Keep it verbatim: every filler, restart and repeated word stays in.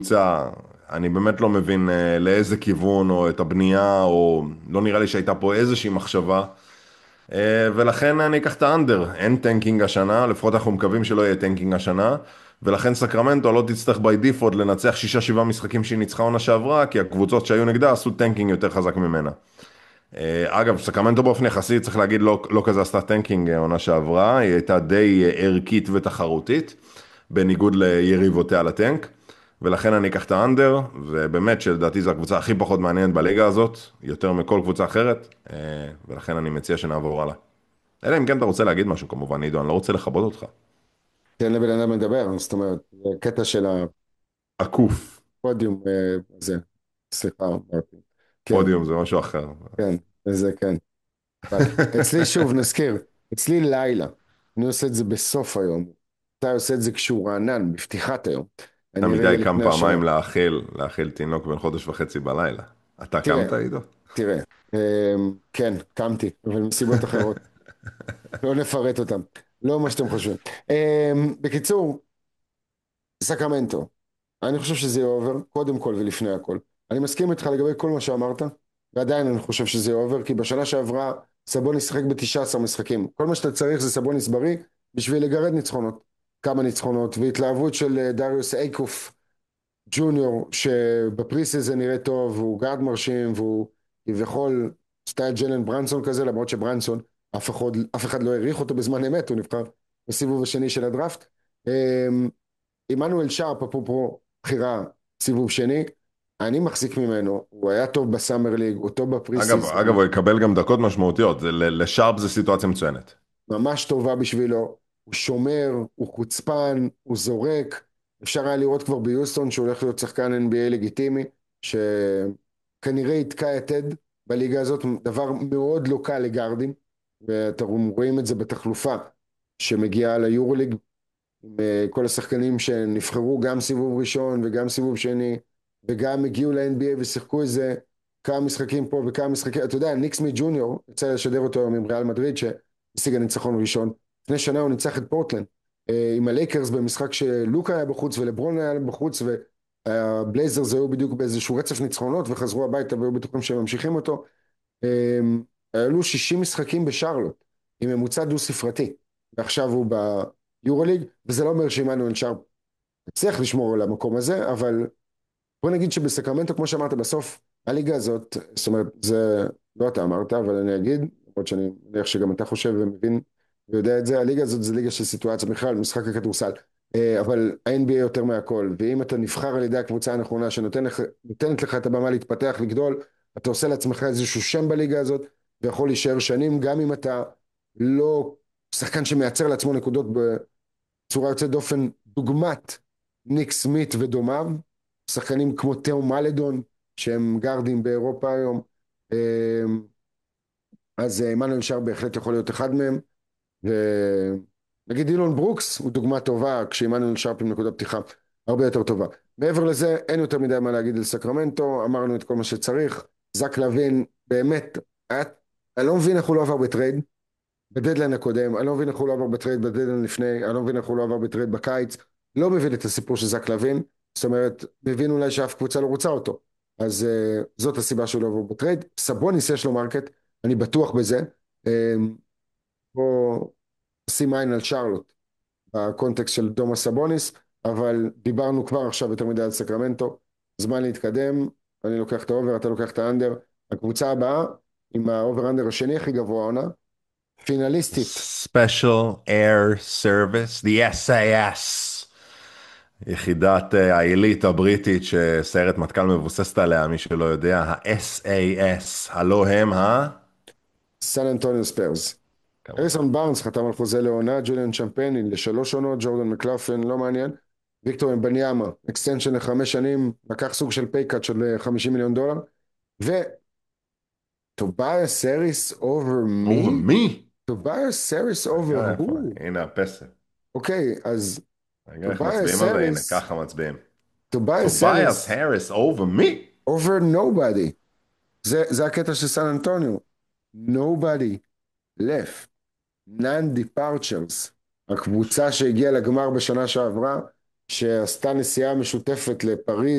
קבוצה, אני באמת לא מבין אה, לאיזה כיוון או את הבנייה, או לא נראה לי שהייתה פה איזושהי מחשבה, אה, ולכן אני אקח את האנדר. אין טנקינג השנה, לפחות אנחנו מקווים שלא יהיה טנקינג השנה, ולכן סקרמנטו לא תצטרך בי דיפולט לנצח שישה שבעה משחקים שהיא ניצחה עונה שעברה, כי הקבוצות שהיו נגדה עשו טנקינג יותר חזק ממנה. אה, אגב, סקרמנטו באופן יחסי, צריך להגיד, לא, לא כזה עשתה טנקינג אה, עונה שעברה, היא הייתה די אה, ערכית ותחרותית, בניגוד ליריבותיה לטנק, ולכן אני אקח את האנדר, ובאמת שלדעתי זו הקבוצה הכי פחות מעניינת בליגה הזאת, יותר מכל קבוצה אחרת, אה, ולכן אני מציע שנעבור הלאה. אלא אם כן אתה רוצה להגיד משהו כמובן, עידו, אני לא רוצה לכבות אותך. תן לבן אדם לדבר, זאת אומרת, זה קטע של עקוף, הפודיום אה, הזה, סליחה, אמרתי. כן, פודיום זה משהו אחר. כן, זה כן. אבל אצלי שוב, נזכיר, אצלי לילה, אני עושה את זה בסוף היום, אתה עושה את זה כשהוא רענן, בפתיחת היום. אני עמיתי רגע קם לפני פעמיים השמיים. להאכיל, להאכיל תינוק בן חודש וחצי בלילה. אתה תראה, קמת, עידו? תראה, אה, כן, קמתי, אבל מסיבות אחרות, לא נפרט אותן, לא מה שאתם חושבים. אה, בקיצור, סקרמנטו. אני חושב שזה יהיה אובר, קודם כל ולפני הכל. אני מסכים איתך לגבי כל מה שאמרת, ועדיין אני חושב שזה יהיה אובר, כי בשנה שעברה סבוניס שיחק ב-תשעה עשר משחקים. כל מה שאתה צריך זה סבוניס בריא, בשביל לגרד ניצחונות. כמה ניצחונות, והתלהבות של אה, דריוס אייקוף ג'וניור, שבפרי סיזן נראה טוב, והוא גארד מרשים, והוא כביכול סטייל ג'לן ברנסון כזה, למרות שברנסון, אף אחד, אף אחד לא העריך אותו בזמן אמת, הוא נבחר בסיבוב השני של הדראפט. אמ, עמנואל שרפ, אפרופו בחירה סיבוב שני, אני מחזיק ממנו, הוא היה טוב בסאמר ליג, הוא טוב בפרי אגב, סיזן, אגב, הוא יקבל גם דקות משמעותיות, זה, ל- לשארפ זה סיטואציה מצוינת. ממש טובה בשבילו, הוא שומר, הוא חוצפן, הוא זורק, אפשר היה לראות כבר ביוסטון שהוא הולך להיות שחקן אן בי איי לגיטימי, שכנראה יתקע את טד בליגה הזאת, דבר מאוד לא קל לגארדים, ואתם רואים את זה בתחלופה שמגיעה ליורוליג, עם אה, כל השחקנים שנבחרו גם סיבוב ראשון וגם סיבוב שני וגם הגיעו ל-אן בי איי ושיחקו איזה כמה משחקים פה וכמה משחקים, אתה יודע, ניקס מי ג'וניור, יצא לשדר אותו היום עם ריאל מדריד שהשיג הניצחון ראשון, לפני שנה הוא ניצח את פורטלנד אה, עם הלייקרס במשחק שלוקה היה בחוץ ולברון היה בחוץ והבלייזרס היו בדיוק באיזשהו רצף ניצחונות וחזרו הביתה והיו בטוחים שהם ממשיכים אותו. אה, היו שישים משחקים בשרלוט עם ממוצע דו ספרתי ועכשיו הוא ביורוליג, וזה לא אומר שעמנואל שרפ הצליח לשמור על המקום הזה, אבל בוא נגיד שבסקרמנטו, כמו שאמרת, בסוף הליגה הזאת, זאת אומרת, זה לא אתה אמרת, אבל אני אגיד, למרות שאני מניח שגם אתה חושב ומבין ויודע את זה, הליגה הזאת זה ליגה של סיטואציה בכלל, משחק הכדורסל, אה, אבל ה-אן בי איי יותר מהכל, ואם אתה נבחר על ידי הקבוצה הנכונה שנותנת לך את הבמה להתפתח, לגדול, אתה עושה לעצמך איזשהו שם בליגה הזאת, ויכול להישאר שנים, גם אם אתה לא שחקן שמייצר לעצמו נקודות בצורה יוצאת דופן, דוגמת ניק סמית ודומיו, שחקנים כמו תאו מלדון, שהם גארדים באירופה היום, אמ, אז עמנואל שר בהחלט יכול להיות אחד מהם, ונגיד אילון ברוקס הוא דוגמה טובה, כשעמנואל שרפ עם נקודת פתיחה הרבה יותר טובה. מעבר לזה, אין יותר מדי מה להגיד על סקרמנטו, אמרנו את כל מה שצריך, זק לוין, באמת, היה, אני לא מבין איך הוא לא עבר בטרייד, בדדליין הקודם, אני לא מבין איך הוא לא עבר בטרייד בדדליין לפני, אני לא מבין איך הוא לא עבר בטרייד בקיץ, לא מבין את הסיפור של זק לוין, זאת אומרת, מבין אולי שאף קבוצה לא רוצה אותו, אז uh, זאת הסיבה שהוא לא עבר בטרייד. סבוניס יש לו מרקט, אני בטוח בזה, um, בוא שים עין על שרלוט, בקונטקסט של דומה סבוניס, אבל דיברנו כבר עכשיו יותר מדי על סקרמנטו, זמן להתקדם, אני לוקח את האובר, אתה לוקח את האנדר, הקבוצה הבאה, עם האובר אנדר השני הכי גבוה עונה, פינליסטית, Special Air Service, the אס איי אס, יחידת אה, העילית הבריטית שסיירת מטכ"ל מבוססת עליה, מי שלא יודע, ה-אס איי אס, הלא הם ה... סן אנטוניו ספיירס. כמובן. הריסון בארנס חתם על חוזה לעונה, ג'וליאן צ'מפני לשלוש עונות, ג'ורדן מקלפן לא מעניין, ויקטור אמבניאמה, אקסטנשן לחמש שנים, לקח סוג של פייקאט של חמישים מיליון דולר, וטוביה סריס אובר Over מי? me? טוביה סריס אובר רגע, איפה? הוא? הנה הפסל. אוקיי, אז רגע, איך טוביה מצביעים על זה? הנה, סריס, ככה מצביעים. טוביה טובייס סריס האריס over me? אובר נובדי, זה, זה הקטע של סן אנטוניו, nobody left. נאן דיפרצ'רס, הקבוצה שהגיעה לגמר בשנה שעברה, שעשתה נסיעה משותפת לפריז,